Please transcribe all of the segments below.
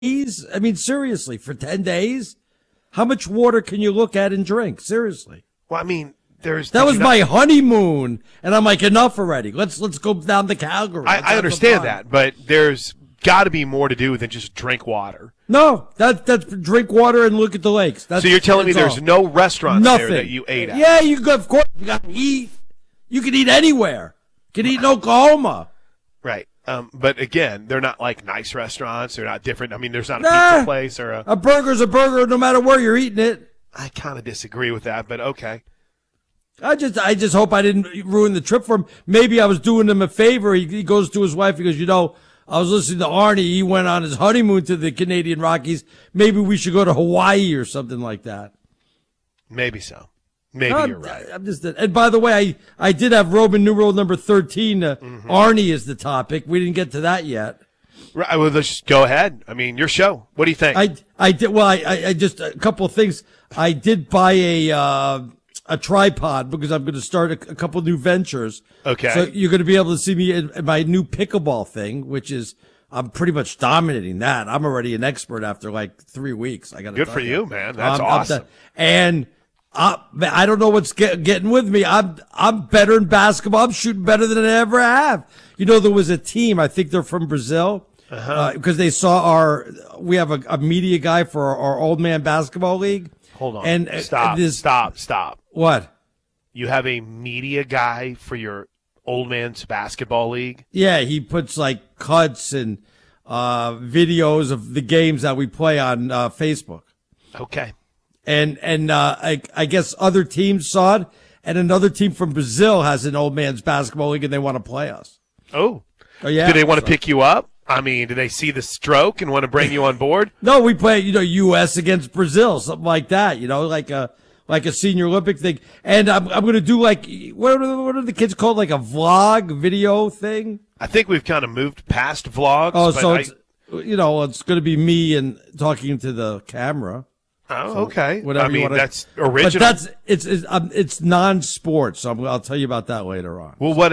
days? I mean, seriously, for 10 days? How much water can you look at and drink? Seriously. Well, I mean, that was my honeymoon, and I'm like, enough already. Let's go down to Calgary. I understand that, but there's got to be more to do than just drink water. No, that's drink water and look at the lakes. So you're telling me there's no restaurants there that you ate at? Yeah, of course, you got to eat. You can eat anywhere. You can eat in Oklahoma. Right. But again, they're not like nice restaurants. They're not different. I mean, there's not a pizza place or a burger's a burger no matter where you're eating it. I kind of disagree with that, but okay. I just hope I didn't ruin the trip for him. Maybe I was doing him a favor. He goes to his wife. He goes, I was listening to Arnie. He went on his honeymoon to the Canadian Rockies. Maybe we should go to Hawaii or something like that. Maybe so. Maybe you're right. And by the way, I did have Roman numeral number 13. Arnie is the topic. We didn't get to that yet. Right. Well, let's just go ahead. I mean, your show. What do you think? I did. Well, I just a couple of things. I did buy a tripod because I'm going to start a couple new ventures. Okay. So you're going to be able to see me in my new pickleball thing, which is I'm pretty much dominating that. I'm already an expert after like 3 weeks. I got good for you, man. That's awesome. And I don't know what's getting with me. I'm better in basketball. I'm shooting better than I ever have. There was a team. I think they're from Brazil because they saw we have a media guy for our old man basketball league. Hold on. And stop. What? You have a media guy for your old man's basketball league? Yeah, he puts like cuts and videos of the games that we play on Facebook. Okay. And I guess other teams saw it, and another team from Brazil has an old man's basketball league, and they want to play us. Oh yeah. Do they want to pick you up? I mean, do they see the stroke and want to bring you on board? No, we play, U.S. against Brazil, something like that. Like a senior Olympic thing. And I'm going to do like what are the kids called? Like a vlog video thing. I think we've kind of moved past vlogs. Oh, so it's going to be me and talking to the camera. Oh, okay. Whatever. I mean, that's original. But it's non-sports. So I'll tell you about that later on. Well,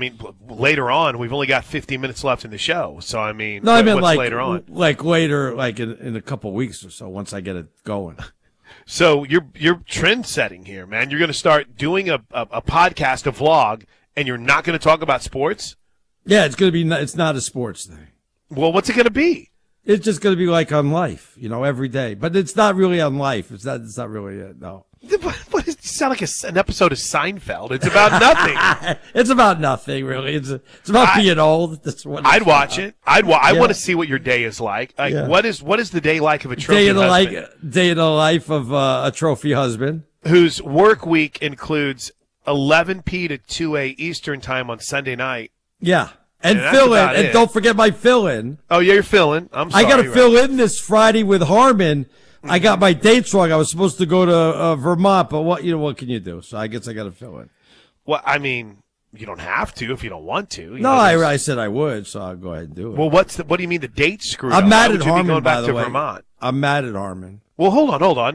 later on, we've only got 50 minutes left in the show. So I mean, no, I meant what's like later on, like later, like in a couple of weeks or so, once I get it going. So you're trend setting here, man. You're going to start doing a podcast, a vlog, and you're not going to talk about sports. Yeah, it's going to be. It's not a sports thing. Well, what's it going to be? It's just going to be like on life, every day. But it's not really on life. It's not really it, no. What is, you sound like an episode of Seinfeld. It's about nothing. It's about nothing, really. It's about being old. That's what I'd watch it. I want to see what your day is like. What is the day like of a trophy husband? Day in the life of a trophy husband. Whose work week includes 11 p to 2 a Eastern time on Sunday night. Yeah. And fill in. And don't forget my fill in. Oh, yeah, you're filling. I'm sorry. I got to fill in this Friday with Harmon. I got my dates wrong. I was supposed to go to Vermont, but what can you do? So I guess I got to fill in. Well, I mean, you don't have to if you don't want to. I said I would, so I'll go ahead and do it. Well, what do you mean the date screwed up? I'm mad at Harmon, going back by the to way. Vermont? I'm mad at Harmon. Well, hold on.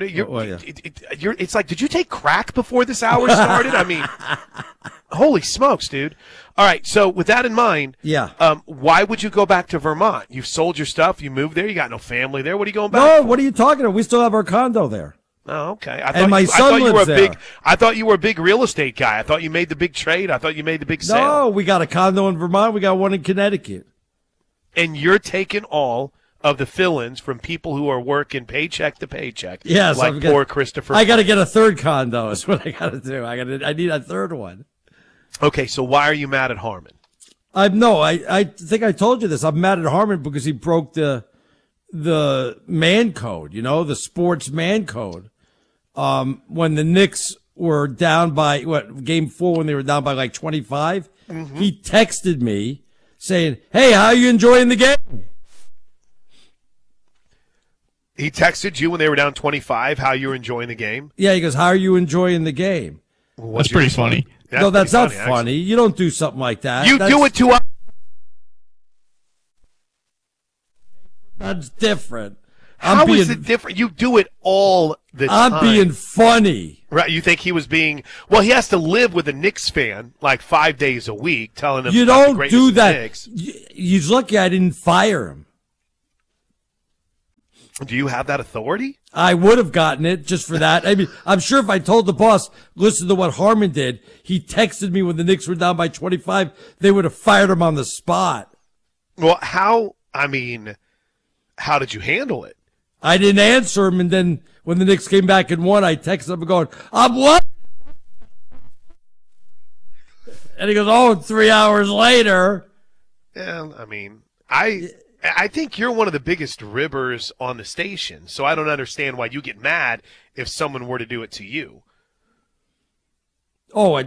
It's like, did you take crack before this hour started? I mean, holy smokes, dude. All right, so with that in mind, why would you go back to Vermont? You've sold your stuff. You moved there. You got no family there. What are you going back for? What are you talking about? We still have our condo there. Oh, okay. My son lives there. I thought you were a big real estate guy. I thought you made the big trade. I thought you made the big sale. No, we got a condo in Vermont. We got one in Connecticut. And you're taking all of the fill-ins from people who are working paycheck to paycheck. Yes, like poor Christopher. I got to get a third condo. Is what I got to do. I need a third one. Okay, so why are you mad at Harmon? I think I told you this. I'm mad at Harmon because he broke the man code. The sports man code. When the Knicks were down by game 4 when they were down by like 25, he texted me saying, "Hey, how are you enjoying the game?" He texted you when they were down 25 how you were enjoying the game? Yeah, he goes, "How are you enjoying the game?" Well, that's pretty funny. No, that's not funny. You don't do something like that. You do it to us. That's different. How is it different? You do it all the time. I'm being funny. Right? You think he was being? Well, he has to live with a Knicks fan like 5 days a week, telling him you about don't the do that. Knicks. He's lucky I didn't fire him. Do you have that authority? I would have gotten it just for that. I mean, I'm sure if I told the boss, listen to what Harmon did, he texted me when the Knicks were down by 25, they would have fired him on the spot. Well, how did you handle it? I didn't answer him, and then when the Knicks came back and won, I texted him going, I'm what? And he goes, oh, 3 hours later. Yeah, I mean, I think you're one of the biggest ribbers on the station, so I don't understand why you get mad if someone were to do it to you. Oh,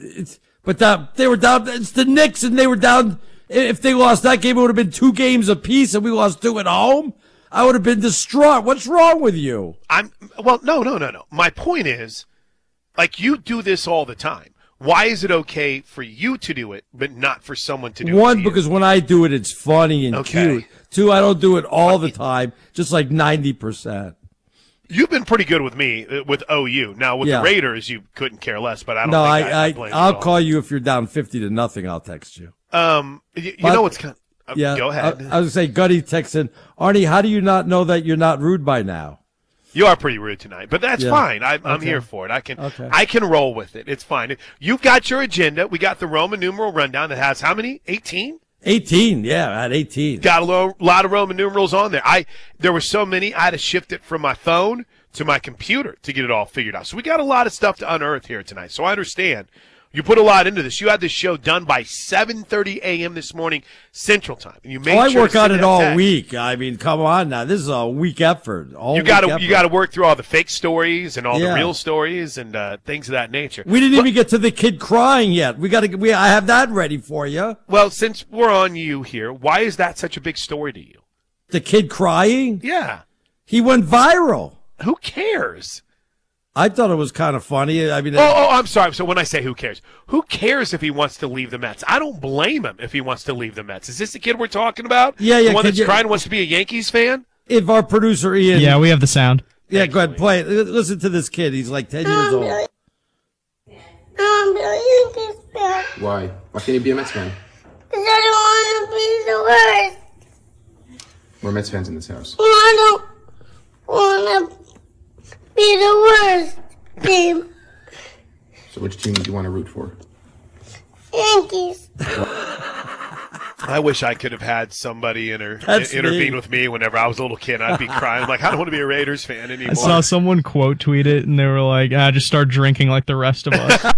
they were down. It's the Knicks, and they were down. If they lost that game, it would have been 2 games apiece, and we lost 2 at home. I would have been distraught. What's wrong with you? No. My point is, like, you do this all the time. Why is it okay for you to do it, but not for someone to do it? One, because when I do it, it's funny and cute. 2, I don't do it all the time, just like 90%. You've been pretty good with me with OU. Now with the Raiders, you couldn't care less. But I don't. I'll call you if you're down 50-0. I'll text you. You know what's kind of, go ahead. I was gonna say, Gutty texting Arnie. How do you not know that you're not rude by now? You are pretty rude tonight, but that's fine. I'm here for it. I can roll with it. It's fine. You've got your agenda. We got the Roman numeral rundown that has how many? 18? 18, yeah, at 18. Got a lot of Roman numerals on there. There were so many, I had to shift it from my phone to my computer to get it all figured out. So we got a lot of stuff to unearth here tonight. So I understand. You put a lot into this. You had this show done by 7:30 a.m. this morning Central Time. And you made I work on it all week. I mean, come on now. This is a week effort. You got to work through all the fake stories and all the real stories and things of that nature. We didn't even get to the kid crying yet. I have that ready for you. Well, since we're on you here, why is that such a big story to you? The kid crying? Yeah. He went viral. Who cares? I thought it was kind of funny. I mean, I'm sorry. So when I say who cares if he wants to leave the Mets? I don't blame him if he wants to leave the Mets. Is this the kid we're talking about? Yeah. The one that's crying wants to be a Yankees fan? If our producer Ian. Yeah, we have the sound. Yeah, go ahead, play it. Listen to this kid. He's like 10 years old. I'm a Yankees fan. Why? Why can't you be a Mets fan? Because I don't want to be the worst. We're Mets fans in this house. I don't want to be the worst team. So which team do you want to root for? Yankees. I wish I could have had somebody intervene with me whenever I was a little kid. I'd be crying. I'm like, I don't want to be a Raiders fan anymore. I saw someone quote tweet it, and they were like, just start drinking like the rest of us.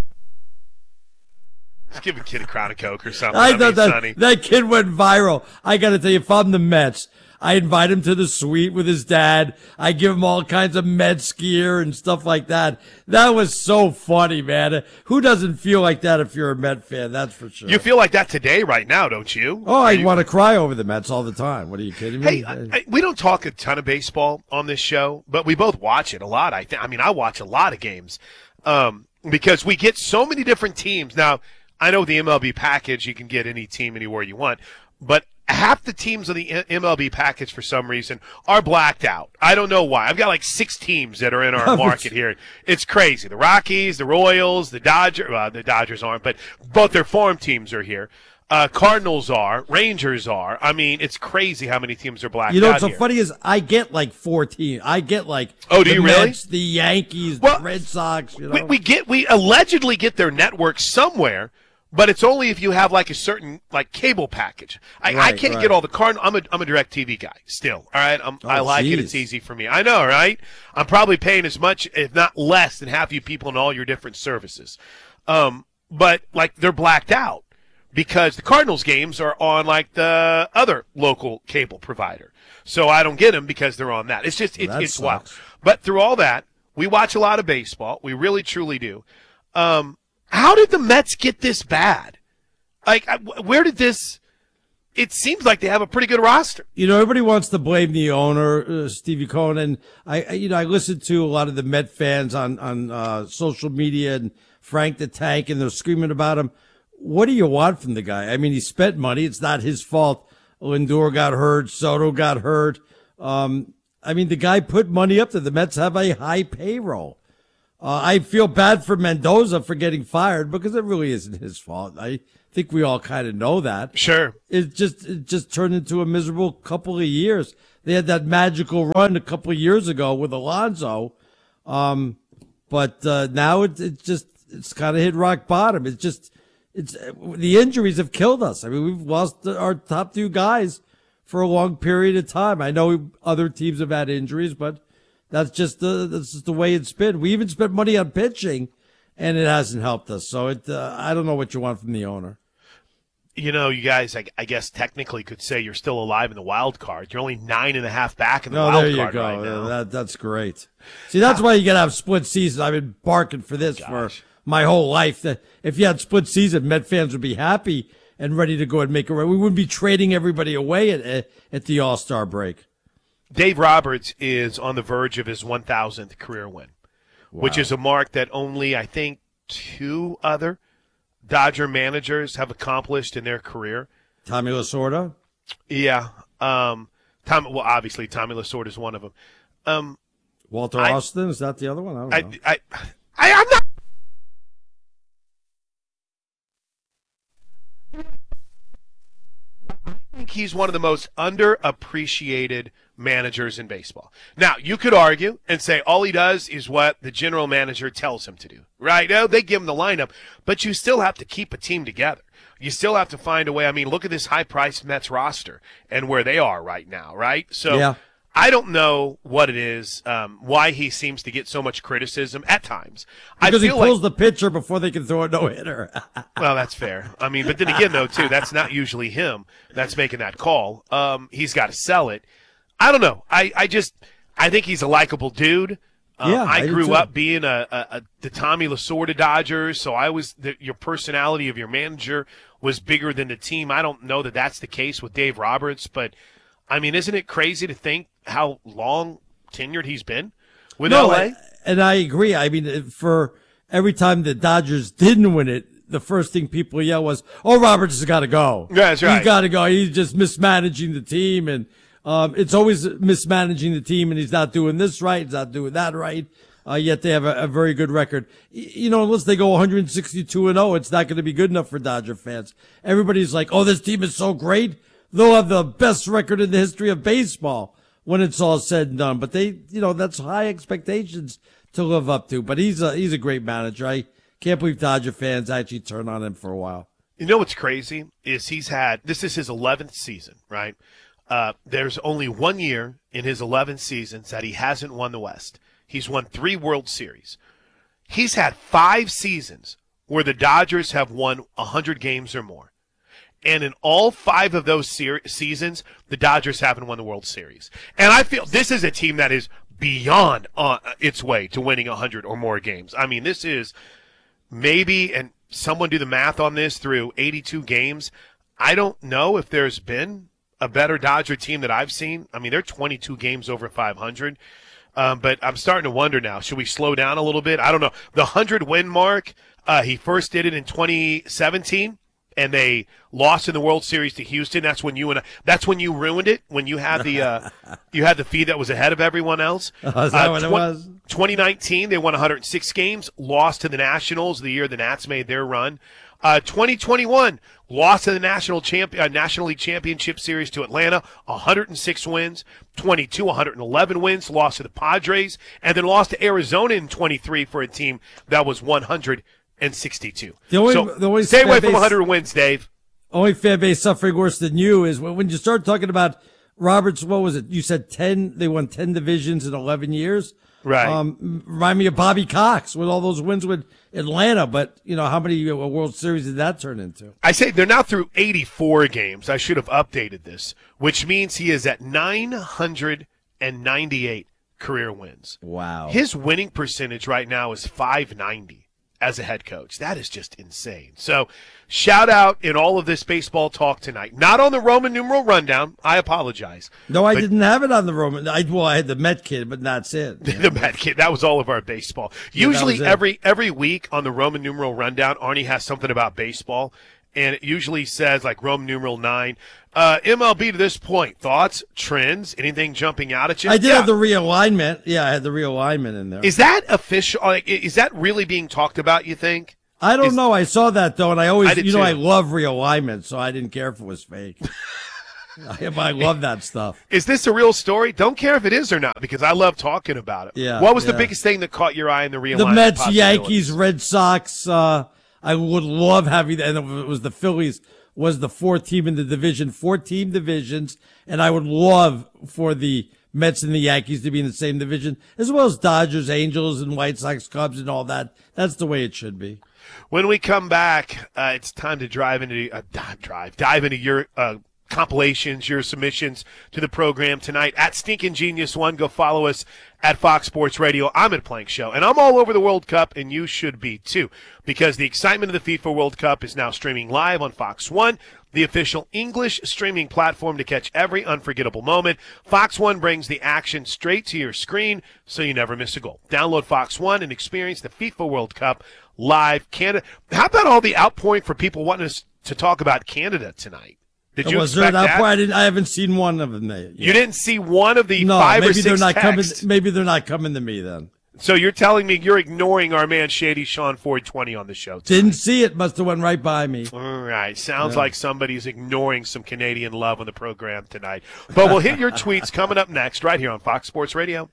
Just give a kid a Crown of Coke or something. I thought that kid went viral. I got to tell you, if I'm the Mets, I invite him to the suite with his dad. I give him all kinds of Mets gear and stuff like that. That was so funny, man. Who doesn't feel like that if you're a Met fan? That's for sure. You feel like that today, right now, don't you? Oh, I want to cry over the Mets all the time. What are you kidding me? Hey, we don't talk a ton of baseball on this show, but we both watch it a lot. I watch a lot of games because we get so many different teams. Now, I know the MLB package, you can get any team anywhere you want, but half the teams on the MLB package for some reason are blacked out. I don't know why. I've got like 6 teams that are in our market here. It's crazy. The Rockies, the Royals, the Dodgers. Well, the Dodgers aren't, but both their farm teams are here. Cardinals are. Rangers are. I mean, it's crazy how many teams are blacked out. You know what's so funny is I get like 4 teams. I get like do you really? Mets, the Yankees, the Red Sox. You know? We allegedly get their network somewhere. But it's only if you have like a certain like cable package. I can't get all the Cardinal. I'm a DirecTV guy still. All right, I like it. It's easy for me. I know, right? I'm probably paying as much, if not less, than half you people in all your different services. But like they're blacked out because the Cardinals games are on like the other local cable provider. So I don't get them because they're on that. It's just it's wild. But through all that, we watch a lot of baseball. We really truly do. How did the Mets get this bad? Like, where did this – it seems like they have a pretty good roster. You know, everybody wants to blame the owner, Stevie Cohen, and I listened to a lot of the Met fans on social media and Frank the Tank, and they're screaming about him. What do you want from the guy? I mean, he spent money. It's not his fault. Lindor got hurt. Soto got hurt. I mean, the guy put money up there. The Mets have a high payroll. I feel bad for Mendoza for getting fired because it really isn't his fault. I think we all kind of know that. Sure. It just turned into a miserable couple of years. they had that magical run a couple of years ago with Alonso. But now it's kind of hit rock bottom. It's the injuries have killed us. I mean, we've lost our top 2 guys for a long period of time. I know other teams have had injuries, but that's just the way it's been. We even spent money on pitching, and it hasn't helped us. So I don't know what you want from the owner. You know, you guys, I guess technically could say you're still alive in the wild card. You're only 9.5 back in the wild card right now. That's great. See, that's why you got to have split seasons. I've been barking for this for my whole life. That if you had split season, Met fans would be happy and ready to go and make it right. We wouldn't be trading everybody away at the All-Star break. Dave Roberts is on the verge of his 1,000th career win, which is a mark that only, I think, 2 other Dodger managers have accomplished in their career. Tommy Lasorda? Yeah. Obviously, Tommy Lasorda is one of them. Walter Austin? Is that the other one? I don't know. I'm not. I think he's one of the most underappreciated managers in baseball. Now, you could argue and say all he does is what the general manager tells him to do, right? Now, they give him the lineup, but you still have to keep a team together. You still have to find a way. I mean, look at this high-priced Mets roster and where they are right now, right? So yeah. I don't know what it is, why he seems to get so much criticism at times. Because he pulls the pitcher before they can throw a no-hitter. Well, that's fair. I mean, but then again, though, too, that's not usually him that's making that call. He's got to sell it. I don't know. I think he's a likable dude. I grew up being the Tommy Lasorda Dodgers, so your personality of your manager was bigger than the team. I don't know that that's the case with Dave Roberts, but I mean, isn't it crazy to think how long tenured he's been with LA? And I agree. I mean, for every time the Dodgers didn't win it, the first thing people yell was, "Oh, Roberts has got to go. Yeah, that's right. He's got to go. He's just mismanaging the team." And it's always mismanaging the team, and he's not doing this right, he's not doing that right. Yet they have a very good record. You know, unless they go 162-0, it's not going to be good enough for Dodger fans. Everybody's like, "Oh, this team is so great. They'll have the best record in the history of baseball when it's all said and done." But that's high expectations to live up to. But he's a great manager. I can't believe Dodger fans actually turned on him for a while. You know what's crazy is this is his 11th season, right? There's only 1 year in his 11 seasons that he hasn't won the West. He's won 3 World Series. He's had 5 seasons where the Dodgers have won 100 games or more. And in all 5 of those seasons, the Dodgers haven't won the World Series. And I feel this is a team that is beyond its way to winning 100 or more games. I mean, this is maybe, and someone do the math on this, through 82 games. I don't know if there's been a better Dodger team that I've seen. I mean, they're 22 games over 500. But I'm starting to wonder now, should we slow down a little bit? I don't know. The 100-win mark, he first did it in 2017. And they lost in the World Series to Houston. That's when you ruined it. When you had the fee that was ahead of everyone else. Is that what it was? 2019, they won 106 games, lost to the Nationals the year the Nats made their run. 2021, lost to the National League Championship Series to Atlanta, 106 wins. 22, 111 wins, lost to the Padres, and then lost to Arizona in 23 for a team that was 162. The only stay away from 100 wins, Dave. Only fan base suffering worse than you is when you start talking about Roberts. What was it? You said 10. They won 10 divisions in 11 years. Right. Remind me of Bobby Cox with all those wins with Atlanta. But how many World Series did that turn into? I say they're now through 84 games. I should have updated this, which means he is at 998 career wins. Wow. His winning percentage right now is .590. As a head coach. That is just insane. So, shout out in all of this baseball talk tonight. Not on the Roman numeral rundown. I apologize. No, I didn't have it on the Roman. I had the Met kid, but that's it. The Met kid. That was all of our baseball. Usually every week on the Roman numeral rundown, Arnie has something about baseball. And it usually says, like, Roman numeral 9. MLB to this point. Thoughts, trends, anything jumping out at you? I did have the realignment. Yeah, I had the realignment in there. Is that official? Is that really being talked about, you think? I don't know. I saw that, though, and I always, I love realignment, so I didn't care if it was fake. I love that stuff. Is this a real story? Don't care if it is or not, because I love talking about it. Yeah. What was the biggest thing that caught your eye in the realignment? The Mets, Yankees, Red Sox. I would love having that. And it was the Phillies was the fourth team in the division, 4-team divisions. And I would love for the Mets and the Yankees to be in the same division, as well as Dodgers, Angels, and White Sox, Cubs, and all that. That's the way it should be. When we come back, it's time to dive into your compilations, your submissions to the program tonight at Stinkin' Genius 1. Go follow us at Fox Sports Radio. I'm at Plank Show, and I'm all over the World Cup, and you should be too, because the excitement of the FIFA World Cup is now streaming live on Fox One, the official English streaming platform to catch every unforgettable moment. Fox One brings the action straight to your screen, so you never miss a goal. Download Fox One and experience the FIFA World Cup live. Canada. How about all the outpouring for people wanting us to talk about Canada tonight? Did you expect that? I haven't seen one of them yet. You didn't see one of the 5 or 6 texts? Maybe they're not coming to me then. So you're telling me you're ignoring our man Shady Sean Ford 20 on the show tonight. Didn't see it. Must have went right by me. All right. Sounds like somebody's ignoring some Canadian love on the program tonight. But we'll hit your tweets coming up next right here on Fox Sports Radio.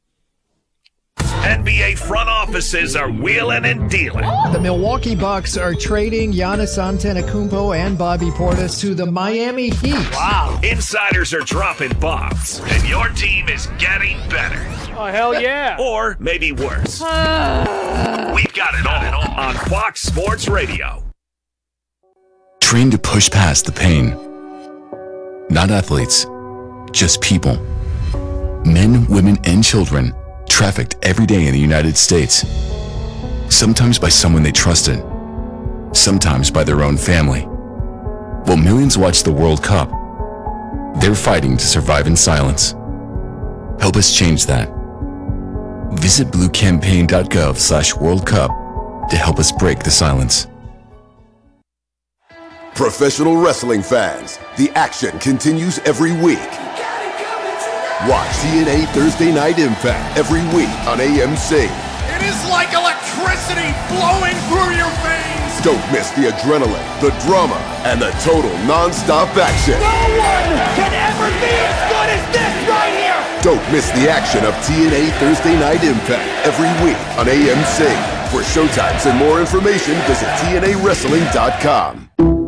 NBA front offices are wheeling and dealing. The Milwaukee Bucks are trading Giannis Antetokounmpo and Bobby Portis to the Miami Heat. Wow. Insiders are dropping bombs, and your team is getting better. Oh, hell yeah. Or maybe worse. We've got it all on Fox Sports Radio. Train to push past the pain. Not athletes, just people. Men, women, and children trafficked every day in the United States. Sometimes by someone they trusted, sometimes by their own family. While millions watch the World Cup, they're fighting to survive in silence. Help us change that. Visit bluecampaign.gov/World Cup to help us break the silence. Professional wrestling fans, the action continues every week. Watch TNA Thursday Night Impact every week on AMC. It is like electricity flowing through your veins. Don't miss the adrenaline, the drama, and the total non-stop action. No one can ever be as good as this right here. Don't miss the action of TNA Thursday Night Impact every week on AMC. For showtimes and more information, visit TNAWrestling.com.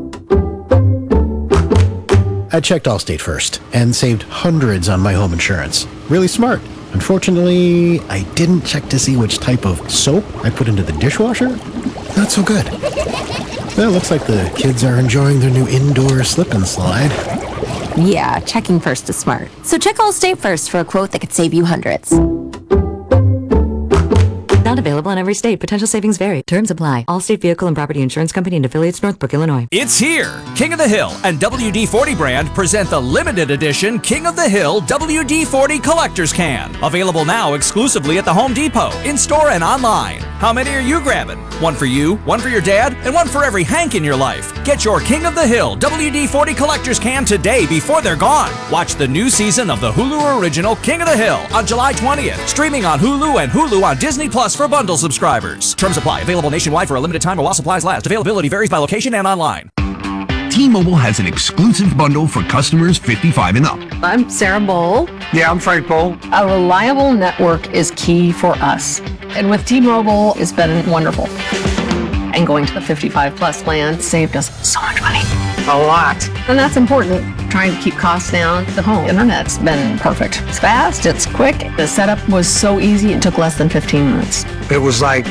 I checked Allstate first and saved hundreds on my home insurance. Really smart. Unfortunately, I didn't check to see which type of soap I put into the dishwasher. Not so good. Well, looks like the kids are enjoying their new indoor slip and slide. Yeah, checking first is smart. So check Allstate first for a quote that could save you hundreds. Not available in every state. Potential savings vary. Terms apply. Allstate Vehicle and Property Insurance Company and affiliates, Northbrook, Illinois. It's here. King of the Hill and WD-40 brand present the limited edition King of the Hill WD-40 Collector's Can. Available now exclusively at the Home Depot, in-store and online. How many are you grabbing? One for you, one for your dad, and one for every Hank in your life. Get your King of the Hill WD-40 Collector's Can today before they're gone. Watch the new season of the Hulu original King of the Hill on July 20th. Streaming on Hulu and Hulu on Disney Plus for bundle subscribers. Terms apply. Available nationwide for a limited time or while supplies last. Availability varies by location and online. T-Mobile has an exclusive bundle for customers 55 and up. I'm Sarah Bowl. Yeah, I'm Frank Bowl. A reliable network is key for us. And with T-Mobile, it's been wonderful. And going to the 55 plus plan saved us so much money. A lot. And that's important. Trying to keep costs down. The home internet's been perfect. It's fast, it's quick. The setup was so easy, it took less than 15 minutes. It was like,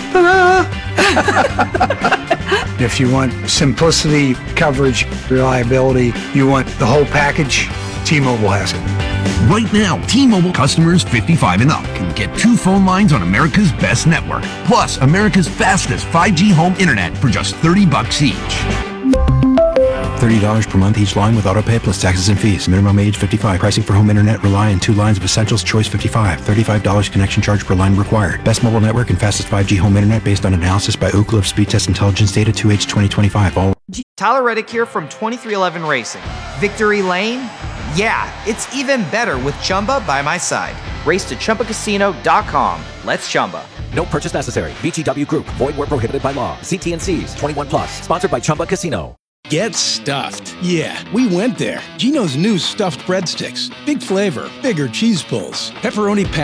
If you want simplicity, coverage, reliability, you want the whole package, T-Mobile has it. Right now, T-Mobile customers 55 and up can get 2 phone lines on America's best network, plus America's fastest 5G home internet for just $30 each. $30 per month each line with autopay plus taxes and fees. Minimum age 55. Pricing for home internet rely on 2 lines of Essentials Choice 55. $35 connection charge per line required. Best mobile network and fastest 5G home internet based on analysis by Ookla of Speed Test Intelligence data 2H 2025. All. Tyler Reddick here from 2311 Racing. Victory Lane? Yeah, it's even better with Chumba by my side. Race to ChumbaCasino.com. Let's Chumba. No purchase necessary. VGW Group. Void where prohibited by law. See T&Cs. 21+. Sponsored by Chumba Casino. Get stuffed. Yeah, we went there. Geno's new stuffed breadsticks. Big flavor, bigger cheese pulls, pepperoni